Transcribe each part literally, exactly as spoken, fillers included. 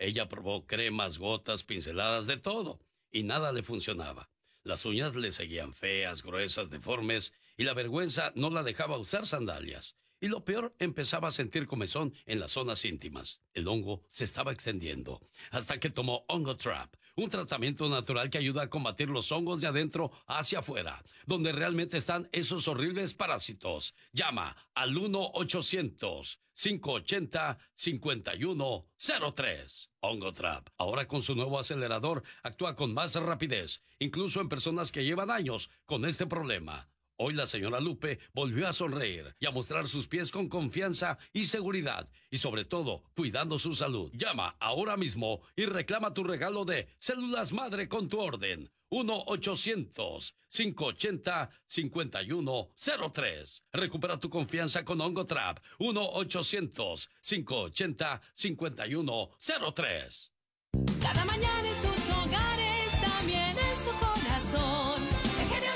Ella probó cremas, gotas, pinceladas, de todo, y nada le funcionaba. Las uñas le seguían feas, gruesas, deformes, y la vergüenza no la dejaba usar sandalias. Y lo peor, empezaba a sentir comezón en las zonas íntimas. El hongo se estaba extendiendo, hasta que tomó Ongotrap, un tratamiento natural que ayuda a combatir los hongos de adentro hacia afuera, donde realmente están esos horribles parásitos. Llama al uno ochocientos, cinco ochenta, cincuenta y uno cero tres. Ongotrap, ahora con su nuevo acelerador, actúa con más rapidez, incluso en personas que llevan años con este problema. Hoy la señora Lupe volvió a sonreír y a mostrar sus pies con confianza y seguridad, y sobre todo, cuidando su salud. Llama ahora mismo y reclama tu regalo de Células Madre con tu orden. uno ochocientos, cinco ochenta, cincuenta y uno cero tres. Recupera tu confianza con Ongotrap. uno ochocientos, cinco ochenta, cincuenta y uno cero tres. Cada mañana en sus hogares, también en su corazón. El genio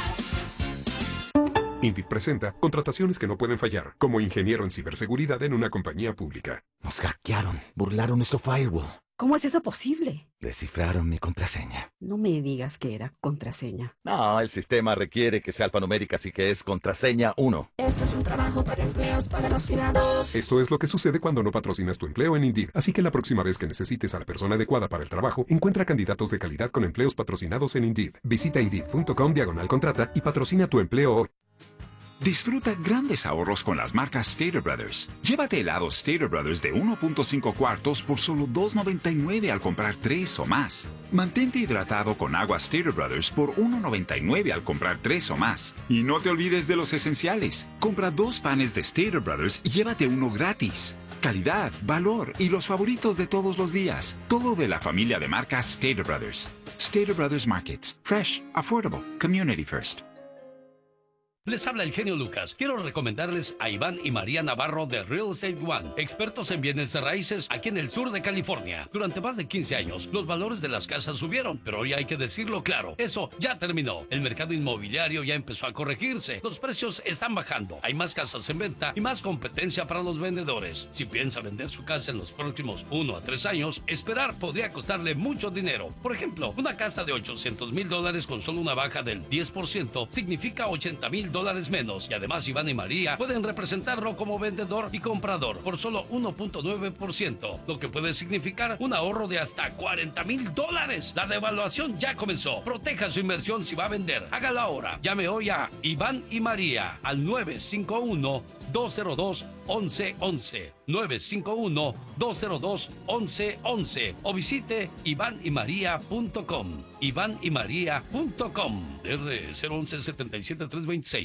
Lucas. Indeed presenta contrataciones que no pueden fallar, como ingeniero en ciberseguridad en una compañía pública. Nos hackearon, burlaron nuestro firewall. ¿Cómo es eso posible? Descifraron mi contraseña. No me digas que era contraseña. No, el sistema requiere que sea alfanumérica, así que es contraseña uno. Esto es un trabajo para empleos patrocinados. Esto es lo que sucede cuando no patrocinas tu empleo en Indeed. Así que la próxima vez que necesites a la persona adecuada para el trabajo, encuentra candidatos de calidad con empleos patrocinados en Indeed. Visita Indeed.com diagonal contrata y patrocina tu empleo hoy. Disfruta grandes ahorros con las marcas Stater Brothers. Llévate helados Stater Brothers de uno punto cinco cuartos por solo dos noventa y nueve al comprar tres o más. Mantente hidratado con agua Stater Brothers por uno noventa y nueve al comprar tres o más. Y no te olvides de los esenciales. Compra dos panes de Stater Brothers y llévate uno gratis. Calidad, valor y los favoritos de todos los días. Todo de la familia de marcas Stater Brothers. Stater Brothers Markets. Fresh, affordable, community first. Les habla el genio Lucas. Quiero recomendarles a Iván y María Navarro de Real Estate One, expertos en bienes de raíces aquí en el sur de California. Durante más de quince años, los valores de las casas subieron, pero hoy hay que decirlo claro, eso ya terminó. El mercado inmobiliario ya empezó a corregirse. Los precios están bajando, hay más casas en venta y más competencia para los vendedores. Si piensa vender su casa en los próximos uno a tres años, esperar podría costarle mucho dinero. Por ejemplo, una casa de ochocientos mil dólares con solo una baja del diez por ciento significa ochenta mil dólares menos, y además Iván y María pueden representarlo como vendedor y comprador por solo uno punto nueve por ciento, lo que puede significar un ahorro de hasta cuarenta mil dólares. La devaluación ya comenzó. Proteja su inversión si va a vender. Hágalo ahora. Llame hoy a Iván y María al nueve cinco uno, dos cero dos, once once, nueve cinco uno, dos cero dos, once once, o visite iván y maría punto com. iván y maría punto com. R cero once, setenta y siete, trescientos veintiséis.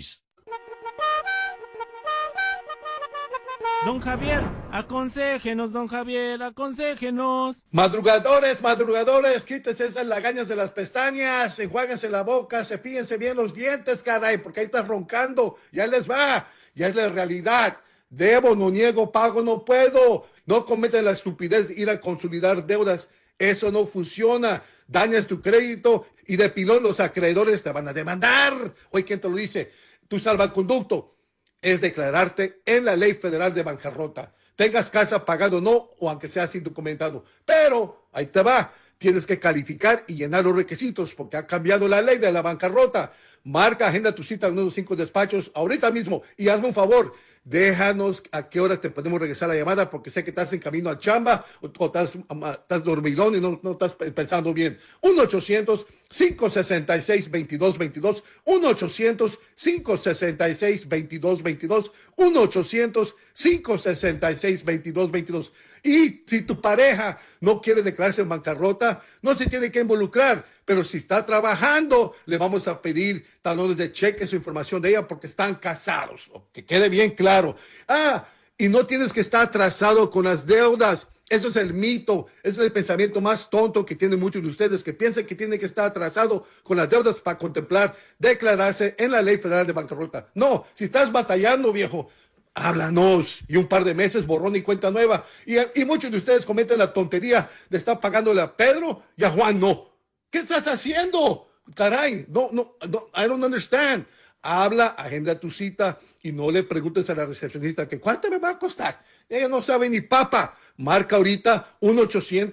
Don Javier, aconséjenos, don Javier, aconséjenos. Madrugadores, madrugadores, quítese esas lagañas de las pestañas, enjuáguense la boca, cepíllense bien los dientes, caray, porque ahí estás roncando, ya les va, ya es la realidad. Debo, no niego, pago, no puedo. No cometen la estupidez de ir a consolidar deudas, eso no funciona. Dañas tu crédito y de pilón los acreedores te van a demandar. Oye, ¿quién te lo dice? Tu salvaconducto es declararte en la ley federal de bancarrota. Tengas casa pagado o no, o aunque sea sin documentado. Pero, ahí te va, tienes que calificar y llenar los requisitos porque ha cambiado la ley de la bancarrota. Marca, agenda tu cita en uno de los cinco despachos ahorita mismo y hazme un favor. Déjanos a qué hora te podemos regresar la llamada porque sé que estás en camino a chamba o, o estás, estás dormilón y no, no estás pensando bien. uno ochocientos, cinco sesenta y seis, veintidós veintidós, uno ochocientos, cinco sesenta y seis, veintidós veintidós, uno ochocientos, cinco sesenta y seis, veintidós veintidós. Y si tu pareja no quiere declararse en bancarrota, no se tiene que involucrar. Pero si está trabajando, le vamos a pedir talones de cheque, su información de ella, porque están casados. Que quede bien claro. Ah, y no tienes que estar atrasado con las deudas. Eso es el mito. Ese es el pensamiento más tonto que tienen muchos de ustedes, que piensan que tienen que estar atrasado con las deudas para contemplar declararse en la ley federal de bancarrota. No, si estás batallando, viejo, háblanos, y un par de meses borrón y cuenta nueva. Y, y muchos de ustedes cometen la tontería de estar pagándole a Pedro y a Juan no. ¿Qué estás haciendo? Caray, no, no, no, I don't understand. Habla, agenda tu cita y no le preguntes a la recepcionista que cuánto me va a costar. Ella no sabe ni papa. Marca ahorita uno ochocientos